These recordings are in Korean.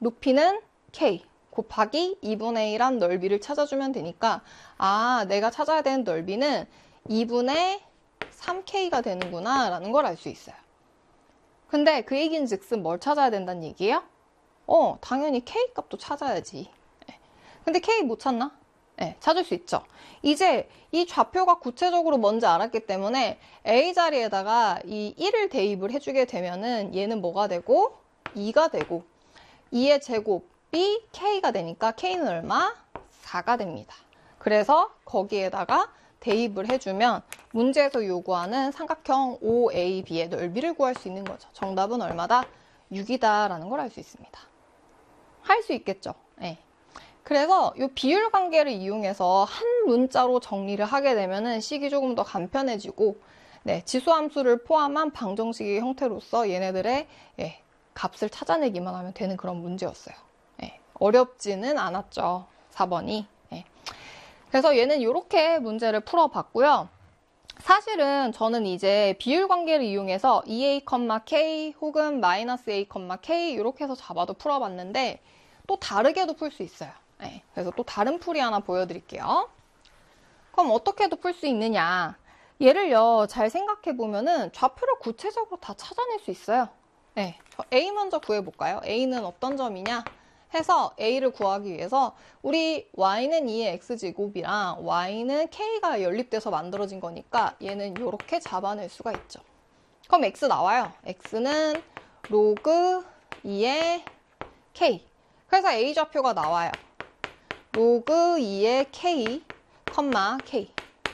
높이는 k 곱하기 2분의 1한 넓이를 찾아주면 되니까 내가 찾아야 되는 넓이는 2분의 3k가 되는구나 라는 걸 알 수 있어요. 근데 그 얘기는 즉슨 뭘 찾아야 된다는 얘기예요? 당연히 k 값도 찾아야지. 근데 k 못 찾나? 네, 찾을 수 있죠. 이제 이 좌표가 구체적으로 뭔지 알았기 때문에 a 자리에다가 이 1을 대입을 해주게 되면은 얘는 뭐가 되고 2가 되고 2의 제곱이 k가 되니까 k는 얼마? 4가 됩니다. 그래서 거기에다가 대입을 해주면 문제에서 요구하는 삼각형 OAB의 넓이를 구할 수 있는 거죠. 정답은 얼마다? 6이다 라는 걸 알 수 있습니다. 할 수 있겠죠. 네. 그래서 이 비율 관계를 이용해서 한 문자로 정리를 하게 되면은 식이 조금 더 간편해지고, 지수함수를 포함한 방정식의 형태로서 얘네들의 값을 찾아내기만 하면 되는 그런 문제였어요. 어렵지는 않았죠. 4번이. 그래서 얘는 이렇게 문제를 풀어봤고요. 사실은 저는 이제 비율 관계를 이용해서 2a, k 혹은 -a, k 이렇게 해서 잡아도 풀어봤는데 또 다르게도 풀 수 있어요. 그래서 또 다른 풀이 하나 보여드릴게요. 그럼 어떻게도 풀 수 있느냐? 얘를요, 잘 생각해보면은 좌표를 구체적으로 다 찾아낼 수 있어요. A 먼저 구해볼까요? A는 어떤 점이냐? 해서 A를 구하기 위해서 우리 Y는 2의 X제곱이랑 Y는 K가 연립돼서 만들어진 거니까 얘는 이렇게 잡아낼 수가 있죠. 그럼 X 나와요. X는 로그 2의 K. 그래서 A 좌표가 나와요. 로그 2의 K, K.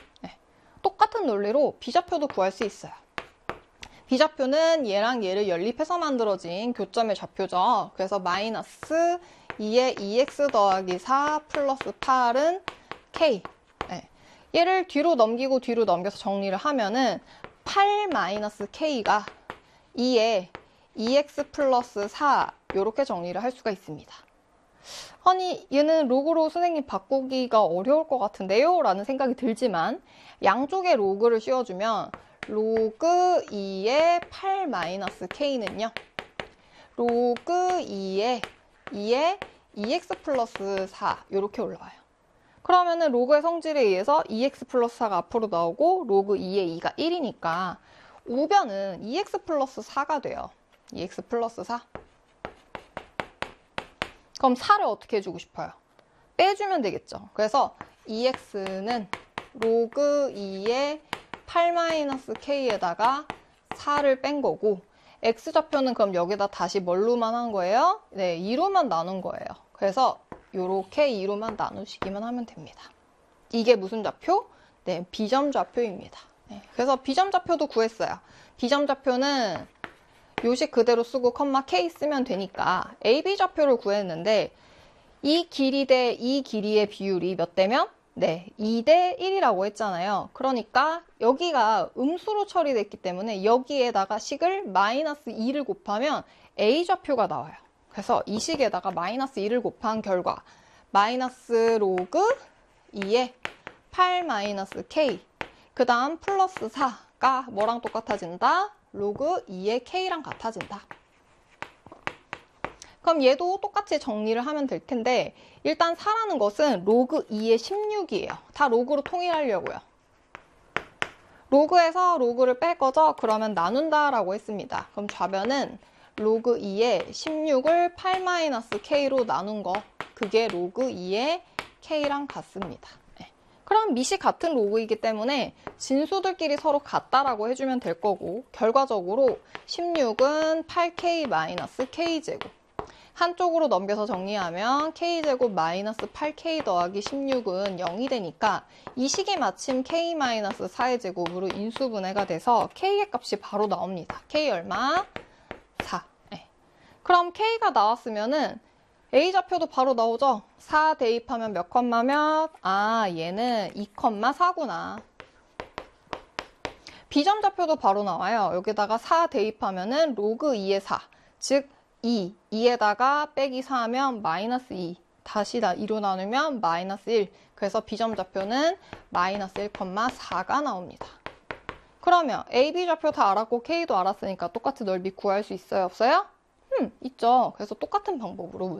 똑같은 논리로 B좌표도 구할 수 있어요. B좌표는 얘랑 얘를 연립해서 만들어진 교점의 좌표죠. 그래서 마이너스 2의 2x 더하기 4 플러스 8은 K. 얘를 뒤로 넘기고 뒤로 넘겨서 정리를 하면은 8 마이너스 K가 2의 2x 플러스 4 이렇게 정리를 할 수가 있습니다. 아니 얘는 로그로 선생님 바꾸기가 어려울 것 같은데요? 라는 생각이 들지만 양쪽에 로그를 씌워주면 로그 2의 8 마이너스 K는요. 로그 2의 2x 플러스 4 이렇게 올라와요. 그러면은 로그의 성질에 의해서 2x 플러스 4가 앞으로 나오고 로그 2의 2가 1이니까 우변은 2x 플러스 4가 돼요. 2x 플러스 4. 그럼 4를 어떻게 해주고 싶어요? 빼주면 되겠죠. 그래서 2x는 로그 2의 8-k에다가 4를 뺀 거고 x좌표는 그럼 여기다 다시 뭘로만 한 거예요? 2로만 나눈 거예요. 그래서 이렇게 2로만 나누시기만 하면 됩니다. 이게 무슨 좌표? B점 좌표입니다. 그래서 B점 좌표도 구했어요. B점 좌표는 요식 그대로 쓰고 K 쓰면 되니까 AB 좌표를 구했는데 이 길이 대 이 길이의 비율이 몇 대면? 2대 1이라고 했잖아요. 그러니까 여기가 음수로 처리됐기 때문에 여기에다가 식을 마이너스 2를 곱하면 A 좌표가 나와요. 그래서 이 식에다가 마이너스 2를 곱한 결과 마이너스 로그 2의 8 마이너스 K 그 다음 플러스 4가 뭐랑 똑같아진다? 로그 2의 K랑 같아진다. 그럼 얘도 똑같이 정리를 하면 될 텐데 일단 4라는 것은 로그 2의 16이에요. 다 로그로 통일하려고요. 로그에서 로그를 뺄 거죠? 그러면 나눈다라고 했습니다. 그럼 좌변은 로그 2의 16을 8-k로 나눈 거 그게 로그 2의 K랑 같습니다. 그럼 밑이 같은 로그이기 때문에 진수들끼리 서로 같다라고 해주면 될 거고 결과적으로 16은 8k-k제곱 한쪽으로 넘겨서 정리하면 k제곱 마이너스 8k 더하기 16은 0이 되니까 이 식이 마침 k-4의 제곱으로 인수분해가 돼서 k의 값이 바로 나옵니다. k 얼마? 4. 그럼 k가 나왔으면은 A좌표도 바로 나오죠? 4 대입하면 몇 컴마 몇? 얘는 2,4구나. B점 좌표도 바로 나와요. 여기다가 4 대입하면은 로그 2의 4. 즉, 2에다가 빼기 4하면 마이너스 2. 다시 2로 나누면 마이너스 1. 그래서 B점 좌표는 마이너스 1,4가 나옵니다. 그러면 AB 좌표 다 알았고 K도 알았으니까 똑같은 넓이 구할 수 있어요? 없어요? 있죠. 그래서 똑같은 방법으로